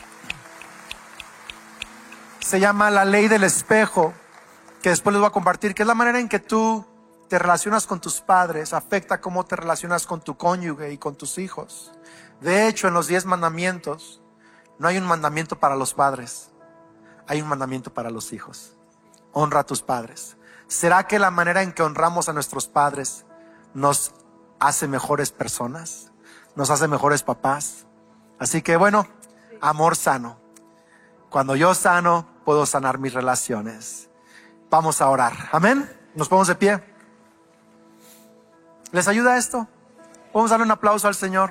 Se llama la ley del espejo, que después les voy a compartir, que es la manera en que tú te relacionas con tus padres, afecta cómo te relacionas con tu cónyuge y con tus hijos. De hecho, en los diez mandamientos, no hay un mandamiento para los padres, hay un mandamiento para los hijos. Honra a tus padres. ¿Será que la manera en que honramos a nuestros padres nos hace mejores personas? ¿Nos hace mejores papás? Así que bueno, amor sano. Cuando yo sano, puedo sanar mis relaciones. Vamos a orar. Amén. Nos ponemos de pie. ¿Les ayuda esto? Vamos a darle un aplauso al Señor.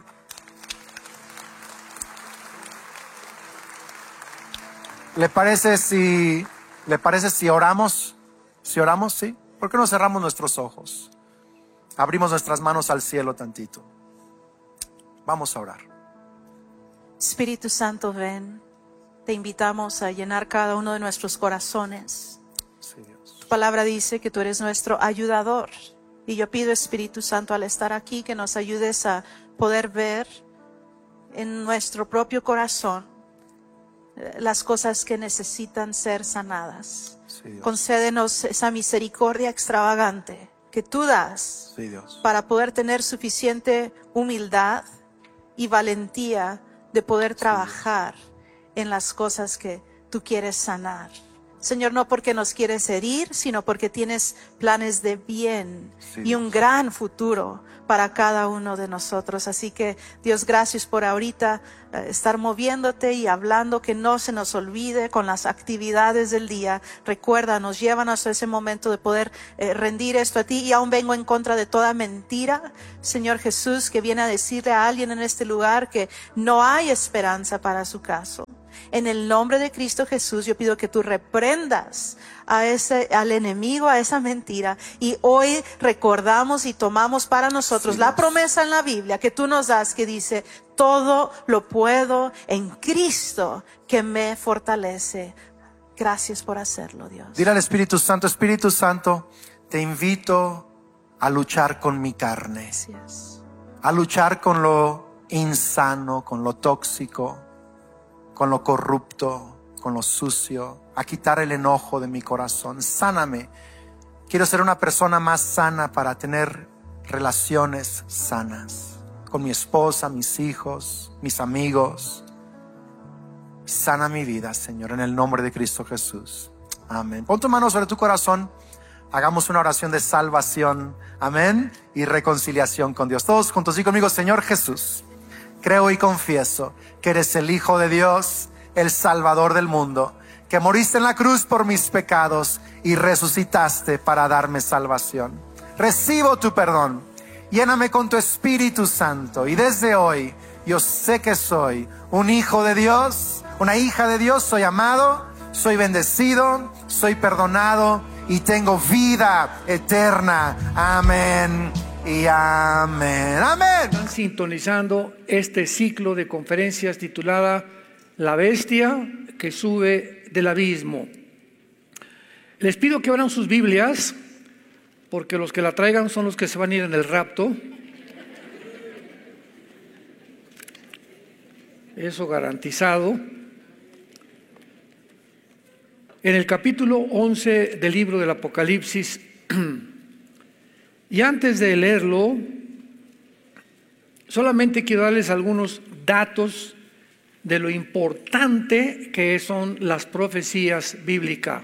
¿Le parece si, le parece si oramos? Si oramos, sí. ¿Por qué no cerramos nuestros ojos? Abrimos nuestras manos al cielo tantito. Vamos a orar. Espíritu Santo, ven. Te invitamos a llenar cada uno de nuestros corazones. Sí, Dios. Tu palabra dice que tú eres nuestro ayudador. Y yo pido, Espíritu Santo, al estar aquí, que nos ayudes a poder ver en nuestro propio corazón las cosas que necesitan ser sanadas. Sí, Dios. Concédenos esa misericordia extravagante que tú das, Sí, Dios. para poder tener suficiente humildad y valentía de poder trabajar en las cosas que tú quieres sanar. Señor, no porque nos quieres herir, sino porque tienes planes de bien sí. y un gran futuro para cada uno de nosotros. Así que, Dios, gracias por ahorita eh, estar moviéndote y hablando, que no se nos olvide con las actividades del día. Recuérdanos, llévanos a ese momento de poder eh, rendir esto a ti. Y aún vengo en contra de toda mentira, Señor Jesús, que viene a decirle a alguien en este lugar que no hay esperanza para su caso. En el nombre de Cristo Jesús, yo pido que tú reprendas a ese, al enemigo, a esa mentira. Y hoy recordamos y tomamos para nosotros sí, la promesa en la Biblia que tú nos das, que dice: todo lo puedo en Cristo que me fortalece. Gracias por hacerlo, Dios. Dile al Espíritu Santo: Espíritu Santo, te invito a luchar con mi carne. Gracias. A luchar con lo insano, con lo tóxico, con lo corrupto, con lo sucio, a quitar el enojo de mi corazón. Sáname. Quiero ser una persona más sana para tener relaciones sanas con mi esposa, mis hijos, mis amigos. Sana mi vida, Señor, en el nombre de Cristo Jesús. Amén. Pon tu mano sobre tu corazón. Hagamos una oración de salvación. Amén. Y reconciliación con Dios. Todos juntos y conmigo: Señor Jesús, creo y confieso que eres el Hijo de Dios, el Salvador del mundo, que moriste en la cruz por mis pecados y resucitaste para darme salvación. Recibo tu perdón, lléname con tu Espíritu Santo, y desde hoy yo sé que soy un hijo de Dios, una hija de Dios. Soy amado, soy bendecido, soy perdonado y tengo vida eterna. Amén y amén. Amén. Están sintonizando este ciclo de conferencias titulada La bestia que sube del abismo. Les pido que abran sus Biblias, porque los que la traigan son los que se van a ir en el rapto. Eso garantizado. En el capítulo once del libro del Apocalipsis. Y antes de leerlo, solamente quiero darles algunos datos de lo importante que son las profecías bíblicas.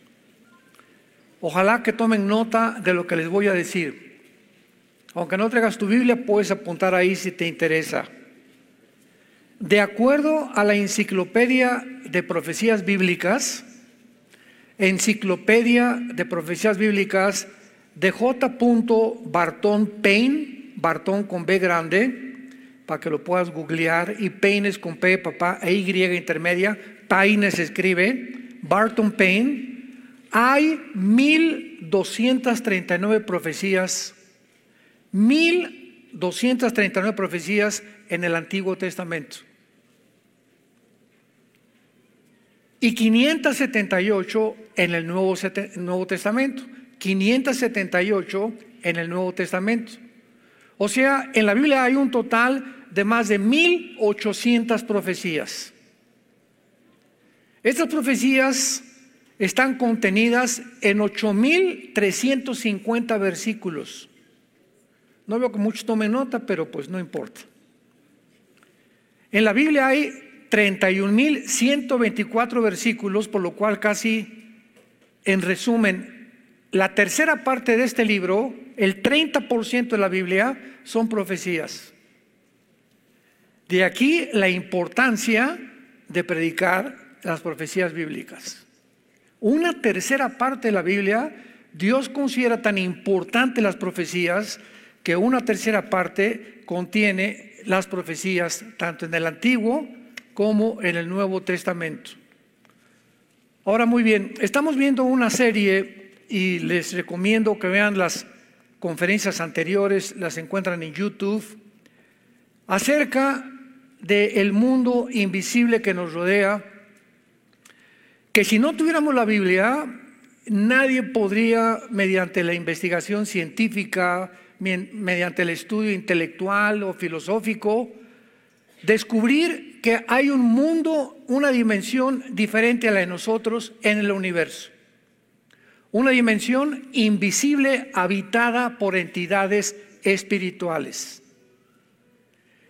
Ojalá que tomen nota de lo que les voy a decir. Aunque no traigas tu Biblia, puedes apuntar ahí si te interesa. De acuerdo a la Enciclopedia de Profecías Bíblicas, Enciclopedia de Profecías Bíblicas de J. Barton Payne, Barton con B grande, para que lo puedas googlear, y Payne es con P, papá, e Y intermedia, Payne se escribe, Barton Payne. Hay mil doscientas treinta y nueve profecías, mil doscientas treinta y nueve profecías en el Antiguo Testamento. Y quinientas setenta y ocho en el Nuevo, Nuevo Testamento. quinientas setenta y ocho en el Nuevo Testamento. O sea, en la Biblia hay un total de más de mil ochocientas profecías. Estas profecías están contenidas en ocho mil trescientos cincuenta versículos. No veo que muchos tomen nota, pero pues no importa. En la Biblia hay treinta y un mil ciento veinticuatro versículos, por lo cual casi, en resumen, la tercera parte de este libro, el treinta por ciento de la Biblia, son profecías. De aquí la importancia de predicar las profecías bíblicas. Una tercera parte de la Biblia, Dios considera tan importante las profecías que una tercera parte contiene las profecías tanto en el Antiguo como en el Nuevo Testamento. Ahora, muy bien, estamos viendo una serie y les recomiendo que vean las conferencias anteriores, las encuentran en YouTube, acerca del mundo invisible que nos rodea, que si no tuviéramos la Biblia, nadie podría, mediante la investigación científica, mediante el estudio intelectual o filosófico, descubrir que hay un mundo, una dimensión diferente a la de nosotros en el universo. Una dimensión invisible habitada por entidades espirituales.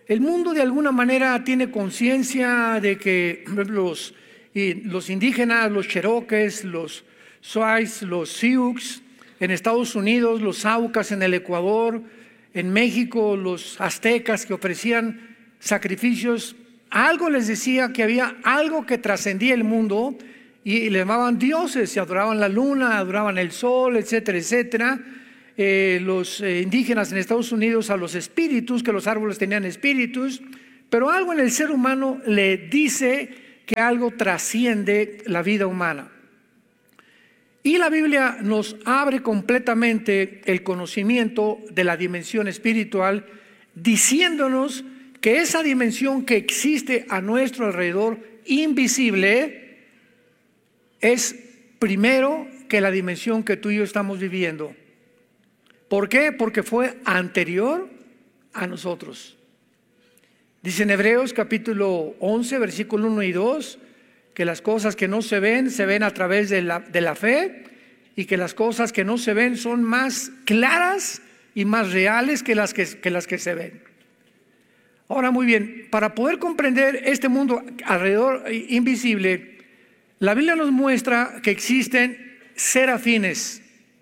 El mundo de alguna manera tiene conciencia de que los, los indígenas, los cherokees, los Sioux, los Sioux en Estados Unidos, los Aucas en el Ecuador, en México los aztecas que ofrecían sacrificios, algo les decía que había algo que trascendía el mundo y le llamaban dioses, y adoraban la luna, adoraban el sol, etcétera, etcétera. Eh, los eh, indígenas en Estados Unidos a los espíritus, que los árboles tenían espíritus, pero algo en el ser humano le dice que algo trasciende la vida humana. Y la Biblia nos abre completamente el conocimiento de la dimensión espiritual, diciéndonos que esa dimensión que existe a nuestro alrededor, invisible, es primero que la dimensión que tú y yo estamos viviendo. ¿Por qué? Porque fue anterior a nosotros. Dice en Hebreos capítulo once, versículo uno y dos, que las cosas que no se ven, se ven a través de la, de la fe, y que las cosas que no se ven son más claras y más reales que las que, que las que se ven. Ahora, muy bien, para poder comprender este mundo alrededor invisible, la Biblia nos muestra que existen serafines,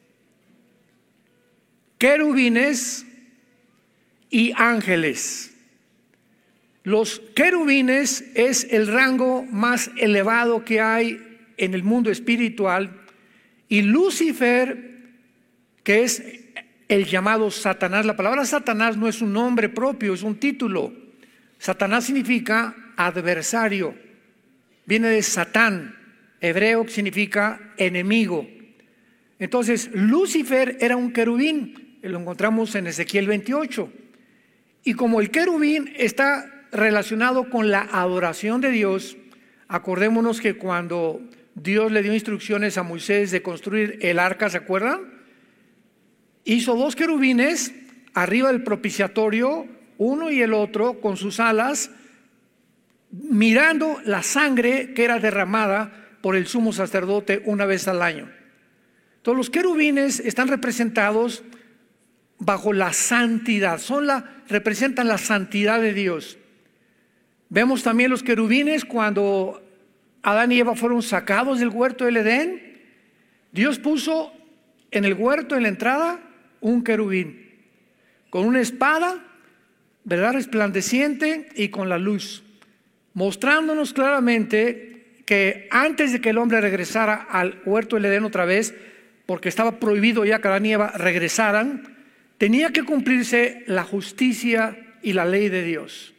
querubines y ángeles. Los querubines es el rango más elevado que hay en el mundo espiritual, y Lucifer, que es el llamado Satanás. La palabra Satanás no es un nombre propio, es un título. Satanás significa adversario, viene de Satán, hebreo, que significa enemigo. Entonces Lucifer era un querubín, lo encontramos en Ezequiel veintiocho, y como el querubín está relacionado con la adoración de Dios, acordémonos que cuando Dios le dio instrucciones a Moisés de construir el arca, ¿se acuerdan? Hizo dos querubines arriba del propiciatorio, uno y el otro con sus alas, mirando la sangre que era derramada por el sumo sacerdote una vez al año. Entonces los querubines están representados bajo la santidad, son la, representan la santidad de Dios. Vemos también los querubines cuando Adán y Eva fueron sacados del huerto del Edén. Dios puso en el huerto, en la entrada, un querubín con una espada, ¿verdad?, resplandeciente, y con la luz, mostrándonos claramente que antes de que el hombre regresara al huerto del Edén otra vez, porque estaba prohibido ya que Adán y Eva regresaran, tenía que cumplirse la justicia y la ley de Dios.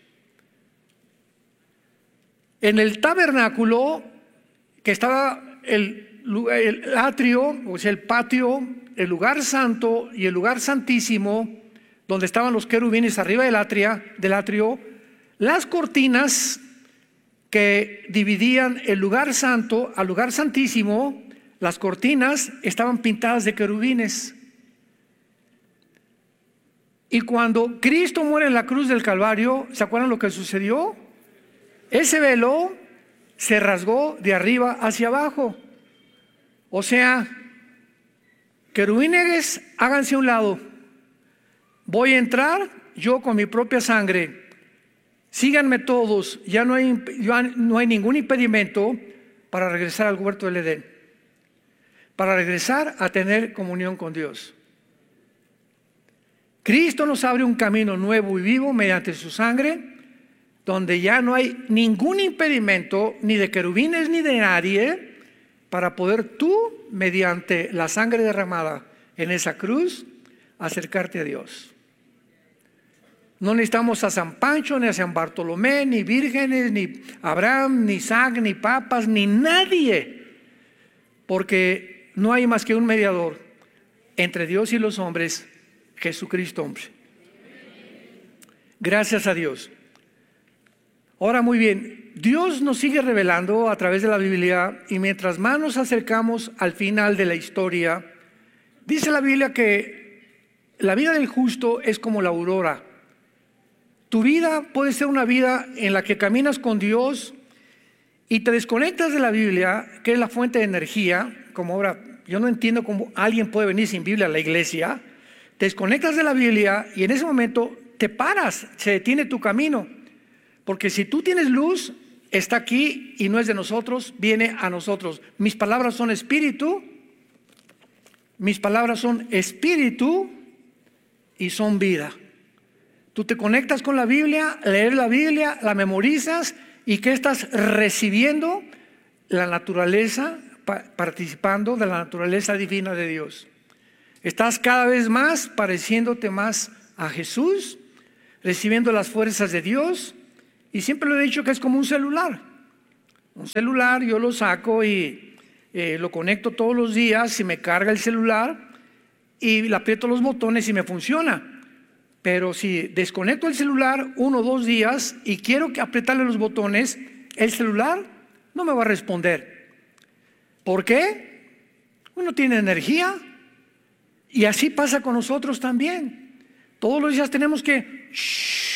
En el tabernáculo, que estaba el, el atrio, o sea, el patio, el lugar santo y el lugar santísimo, donde estaban los querubines arriba del, atria, del atrio, las cortinas que dividían el lugar santo al lugar santísimo, las cortinas estaban pintadas de querubines. Y cuando Cristo muere en la cruz del Calvario, ¿se acuerdan lo que sucedió? Ese velo se rasgó de arriba hacia abajo. O sea, querubines, háganse a un lado. Voy a entrar yo con mi propia sangre. Síganme todos. Ya no hay, ya no hay ningún impedimento para regresar al huerto del Edén, para regresar a tener comunión con Dios. Cristo nos abre un camino nuevo y vivo mediante su sangre, donde ya no hay ningún impedimento, ni de querubines ni de nadie, para poder tú, mediante la sangre derramada en esa cruz, acercarte a Dios. No necesitamos a San Pancho, ni a San Bartolomé, ni vírgenes, ni Abraham, ni Isaac, ni papas, ni nadie, porque no hay más que un mediador entre Dios y los hombres, Jesucristo hombre. Gracias a Dios. Ahora, muy bien, Dios nos sigue revelando a través de la Biblia, y mientras más nos acercamos al final de la historia, dice la Biblia que la vida del justo es como la aurora. Tu vida puede ser una vida en la que caminas con Dios y te desconectas de la Biblia, que es la fuente de energía. Como ahora, yo no entiendo cómo alguien puede venir sin Biblia a la iglesia. Te desconectas de la Biblia y en ese momento te paras, se detiene tu camino. Porque si tú tienes luz, está aquí y no es de nosotros, viene a nosotros. Mis palabras son espíritu, mis palabras son espíritu y son vida. Tú te conectas con la Biblia, lees la Biblia, la memorizas y ¿qué estás recibiendo? La naturaleza, participando de la naturaleza divina de Dios. Estás cada vez más pareciéndote más a Jesús, recibiendo las fuerzas de Dios. Y siempre lo he dicho que es como un celular. Un celular yo lo saco y eh, lo conecto todos los días y me carga el celular y le aprieto los botones y me funciona. Pero si desconecto el celular uno o dos días y quiero que apretarle los botones, el celular no me va a responder. ¿Por qué? Uno tiene energía y así pasa con nosotros también. Todos los días tenemos que... Shh,